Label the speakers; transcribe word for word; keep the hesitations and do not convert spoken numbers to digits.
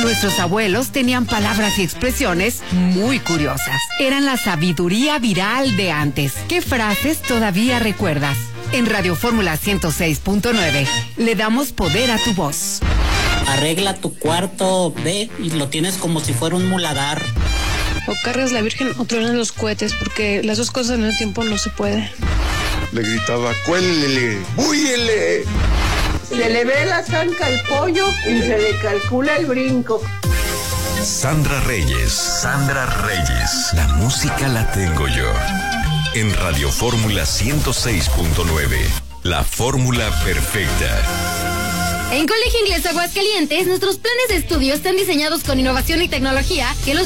Speaker 1: Nuestros abuelos tenían palabras y expresiones muy curiosas. Eran la sabiduría viral de antes. ¿Qué frases todavía recuerdas? En Radio Fórmula ciento seis punto nueve le damos poder a tu voz.
Speaker 2: Arregla tu cuarto, ve, y lo tienes como si fuera un muladar.
Speaker 3: O cargas la Virgen o truenas los cohetes, porque las dos cosas en el tiempo no se puede.
Speaker 4: Le gritaba, cuélele, búyele.
Speaker 5: Se le ve la zanca al pollo y se le calcula el brinco.
Speaker 6: Sandra Reyes. Sandra Reyes. La música la tengo yo. En Radio Fórmula ciento seis punto nueve. La fórmula perfecta.
Speaker 7: En Colegio Inglés Aguascalientes, nuestros planes de estudio están diseñados con innovación y tecnología que los